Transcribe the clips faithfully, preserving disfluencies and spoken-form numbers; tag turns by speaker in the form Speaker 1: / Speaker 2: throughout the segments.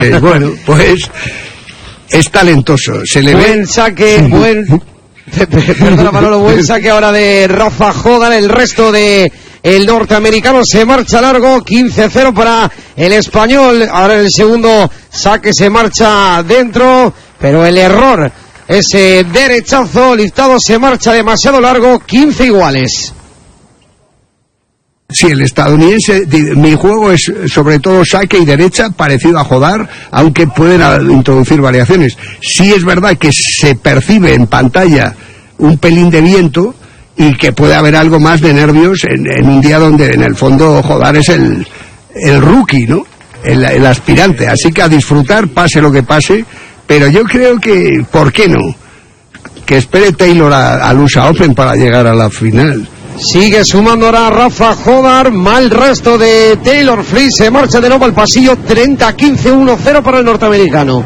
Speaker 1: Eh, bueno, pues es talentoso. Se le
Speaker 2: buen
Speaker 1: ve...
Speaker 2: saque, buen... Perdona, Manolo, buen saque ahora de Rafa Jódar. El resto de el norteamericano se marcha largo, quince cero para el español. Ahora en el segundo saque se marcha dentro, pero el error, ese derechazo listado, se marcha demasiado largo, quince iguales.
Speaker 1: Sí, el estadounidense, mi juego es sobre todo saque y derecha, parecido a Jódar, aunque pueden introducir variaciones. Sí es verdad que se percibe en pantalla un pelín de viento y que puede haber algo más de nervios en, en un día donde en el fondo Jódar es el, el rookie, ¿no? El, el aspirante. Así que a disfrutar, pase lo que pase, pero yo creo que, ¿por qué no? Que espere Taylor a, al U S A Open para llegar a la final.
Speaker 2: Sigue sumando ahora Rafa Jódar, mal resto de Taylor Fritz, se marcha de nuevo al pasillo, treinta quince, uno cero para el norteamericano.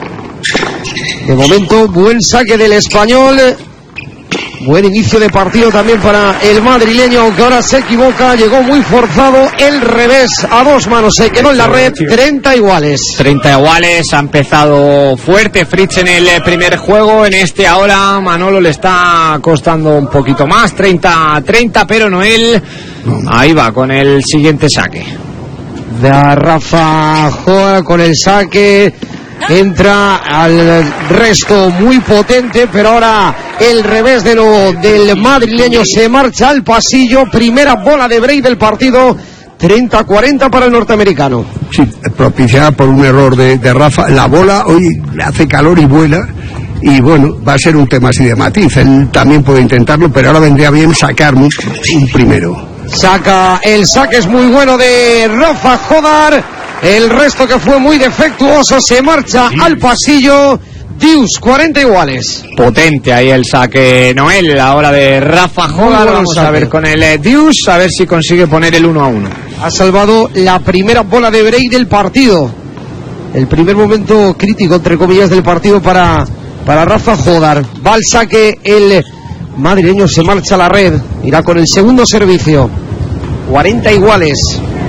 Speaker 2: De momento, buen saque del español, buen inicio de partido también para el madrileño, aunque ahora se equivoca, llegó muy forzado, el revés a dos manos, se quedó en la red, treinta iguales.
Speaker 3: treinta iguales, ha empezado fuerte Fritz en el primer juego, en este ahora Manolo le está costando un poquito más, treinta treinta, pero Noel ahí va con el siguiente saque.
Speaker 2: De Rafa Jódar con el saque, entra al resto muy potente, pero ahora el revés de lo del madrileño se marcha al pasillo, primera bola de break del partido, treinta cuarenta para el norteamericano.
Speaker 1: Sí, propiciada por un error de, de Rafa. La bola hoy le hace calor y vuela, y bueno, va a ser un tema así de matiz. Él también puede intentarlo, pero ahora vendría bien sacar un, un primero.
Speaker 2: Saca, el saque es muy bueno de Rafa Jódar. El resto, que fue muy defectuoso, se marcha al pasillo. Deuce, cuarenta iguales.
Speaker 3: Potente ahí el saque, Noel, a la hora de Rafa Jódar. Vamos saque. a ver con el Deuce, a ver si consigue poner el uno a uno.
Speaker 2: Ha salvado la primera bola de break del partido. El primer momento crítico, entre comillas, del partido para, para Rafa Jódar. Va al saque, el madrileño se marcha a la red. Irá con el segundo servicio. cuarenta iguales.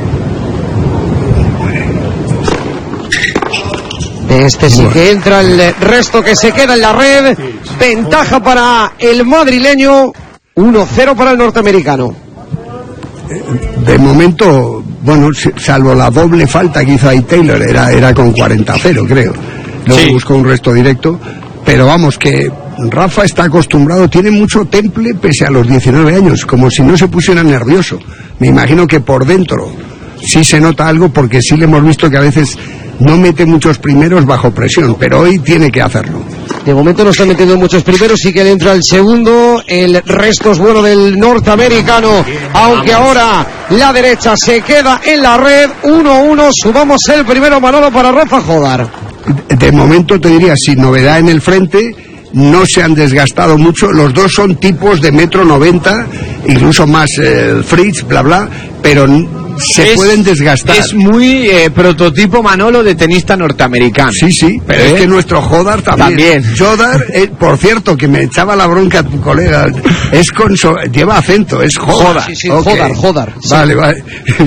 Speaker 2: Este sí que entra, el resto que se queda en la red. Ventaja para el madrileño, uno cero para el norteamericano.
Speaker 1: De momento, bueno, salvo la doble falta que hizo ahí Taylor, era, era con cuarenta cero, creo. Luego sí. Buscó un resto directo, pero vamos, que Rafa está acostumbrado, tiene mucho temple pese a los diecinueve años, como si no se pusiera nervioso. Me imagino que por dentro sí se nota algo, porque sí le hemos visto que a veces no mete muchos primeros bajo presión, pero hoy tiene que hacerlo.
Speaker 2: De momento no está metiendo muchos primeros, sí que le entra el segundo. El resto es bueno del norteamericano, aunque ahora la derecha se queda en la red. uno uno, subamos el primero, Manolo, para Rafa Jódar.
Speaker 1: De momento te diría, sin novedad en el frente, no se han desgastado mucho. Los dos son tipos de metro noventa, incluso más eh, Fritz, bla bla, pero se es, pueden desgastar.
Speaker 3: Es muy eh, prototipo, Manolo, de tenista norteamericano.
Speaker 1: Sí, sí, pero ¿Eh? es que nuestro Jódar también.
Speaker 3: También.
Speaker 1: Jódar, eh, por cierto, que me echaba la bronca a tu colega, es con so, lleva acento, es Jódar.
Speaker 2: Sí, sí,
Speaker 1: okay.
Speaker 2: Jódar, Jódar. Sí.
Speaker 1: Vale, vale.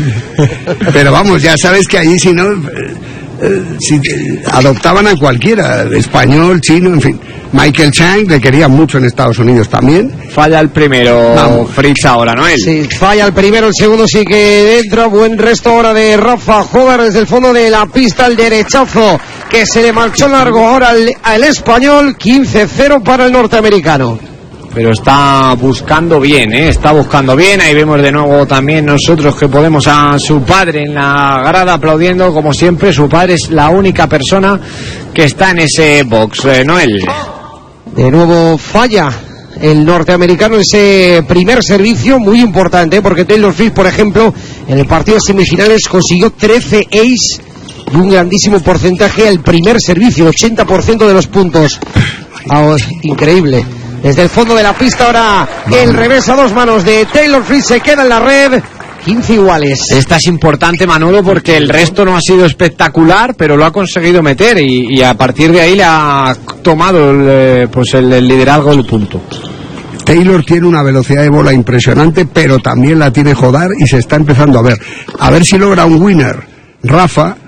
Speaker 1: Pero vamos, ya sabes que allí si no, eh, eh, si eh, adoptaban a cualquiera, español, chino, en fin. Michael Chang le quería mucho en Estados Unidos también.
Speaker 3: Falla el primero, Vamos. Fritz ahora, ¿no? Él.
Speaker 2: Sí, falla el primero, el segundo sí que entra. Buen resto ahora de Rafa Jódar desde el fondo de la pista, el derechazo que se le marchó largo ahora al, al español. Quince cero para el norteamericano.
Speaker 3: Pero está buscando bien, ¿eh? Está buscando bien. Ahí vemos de nuevo también nosotros que podemos a su padre en la grada aplaudiendo, como siempre. Su padre es la única persona que está en ese box, eh, Noel.
Speaker 2: De nuevo falla el norteamericano ese primer servicio, muy importante, ¿eh? Porque Taylor Fritz, por ejemplo, en el partido de semifinales consiguió trece ace y un grandísimo porcentaje al primer servicio, ochenta por ciento de los puntos. Oh, increíble. Desde el fondo de la pista ahora el revés a dos manos de Taylor Fritz, se queda en la red. quince iguales.
Speaker 3: Esta es importante, Manolo, porque el resto no ha sido espectacular, pero lo ha conseguido meter y, y a partir de ahí le ha tomado el, pues el, el liderazgo del punto.
Speaker 1: Taylor tiene una velocidad de bola impresionante, pero también la tiene Jódar y se está empezando a ver. A ver si logra un winner Rafa,